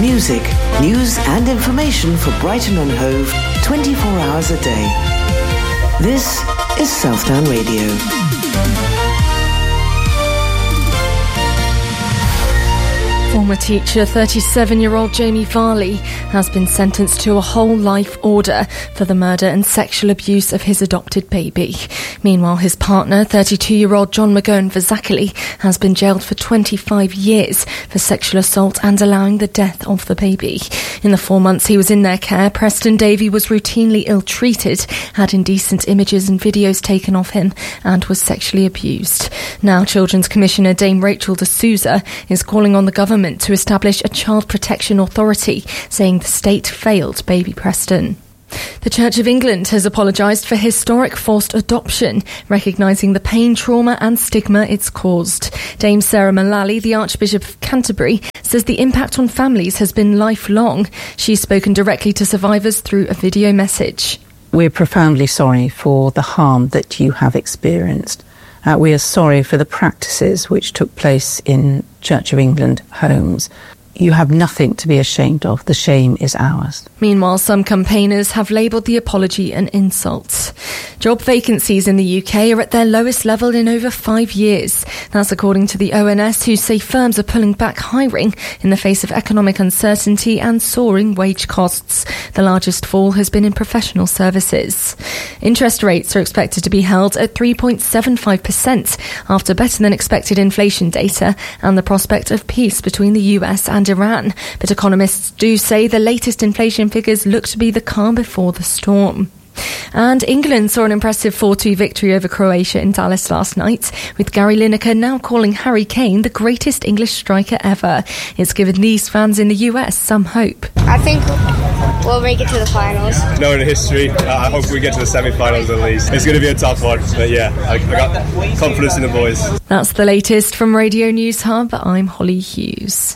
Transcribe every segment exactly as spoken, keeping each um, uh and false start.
Music, news and information for Brighton and Hove twenty-four hours a day. This is Southdown Radio. Former teacher, thirty-seven-year-old Jamie Varley, has been sentenced to a whole life order for the murder and sexual abuse of his adopted baby. Meanwhile, his partner, thirty-two-year-old John McGowan Vazackley, has been jailed for twenty-five years for sexual assault and allowing the death of the baby. In the four months he was in their care, Preston Davey was routinely ill-treated, had indecent images and videos taken of him, and was sexually abused. Now, Children's Commissioner Dame Rachel de Souza is calling on the government to establish a child protection authority, saying the state failed baby Preston. The Church of England has apologised for historic forced adoption, recognising the pain, trauma and stigma it's caused. Dame Sarah Mullally, the Archbishop of Canterbury, says the impact on families has been lifelong. She's spoken directly to survivors through a video message. We're profoundly sorry for the harm that you have experienced. Uh, we are sorry for the practices which took place in Church of England homes. You have nothing to be ashamed of. The shame is ours. Meanwhile, some campaigners have labelled the apology an insult. Job vacancies in the U K are at their lowest level in over five years. That's according to the O N S, who say firms are pulling back hiring in the face of economic uncertainty and soaring wage costs. The largest fall has been in professional services. Interest rates are expected to be held at three point seven five percent after better than expected inflation data and the prospect of peace between the U S and Iran. But economists do say the latest inflation figures look to be the calm before the storm. And England saw an impressive four two victory over Croatia in Dallas last night, with Gary Lineker now calling Harry Kane the greatest English striker ever. It's given these fans in the U S some hope. I think we'll make it to the finals. Knowing the history, I hope we get to the semi-finals at least. It's going to be a tough one, but yeah, I, I got confidence in the boys. That's the latest from Radio News Hub. I'm Holly Hughes.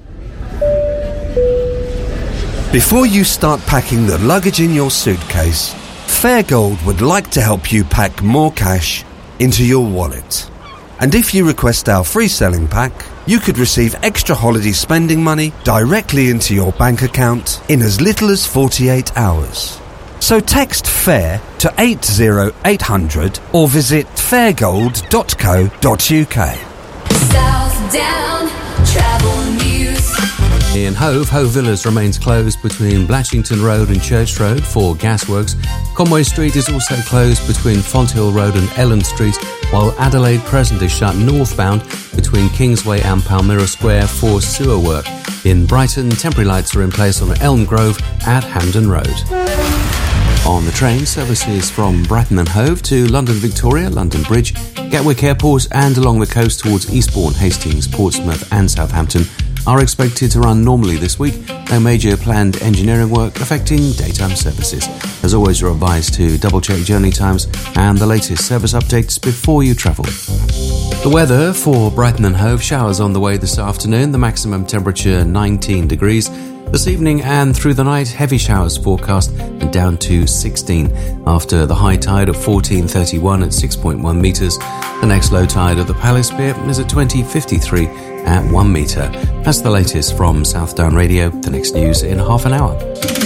Before you start packing the luggage in your suitcase, Fairgold would like to help you pack more cash into your wallet. And if you request our free selling pack, you could receive extra holiday spending money directly into your bank account in as little as forty-eight hours. So text FAIR to eight zero eight hundred or visit fairgold dot co dot uk. Southdown Travel News. In Hove, Hove Villas remains closed between Blatchington Road and Church Road for gasworks. Conway Street is also closed between Fonthill Road and Ellen Street, while Adelaide Crescent is shut northbound between Kingsway and Palmyra Square for sewer work. In Brighton, temporary lights are in place on Elm Grove at Hampden Road. On the train, services from Brighton and Hove to London Victoria, London Bridge, Gatwick Airport and along the coast towards Eastbourne, Hastings, Portsmouth and Southampton are expected to run normally this week. No major planned engineering work affecting daytime services. As always, you're advised to double-check journey times and the latest service updates before you travel. The weather for Brighton and Hove: showers on the way this afternoon, the maximum temperature nineteen degrees. This evening and through the night, heavy showers forecast and down to sixteen after the high tide of fourteen thirty-one at six point one metres. The next low tide of the Palace Pier is at twenty fifty-three at one metre. That's the latest from Southdown Radio. The next news in half an hour.